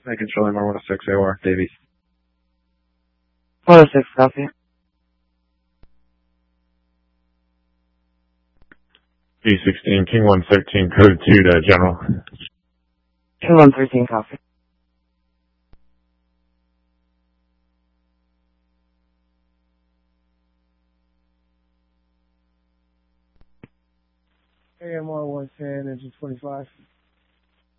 Making Charlie Mar 106 AOR, Davey. 106, copy. B16, King 113, code 2 to General. King 113, copy. AMR 110, engine 25.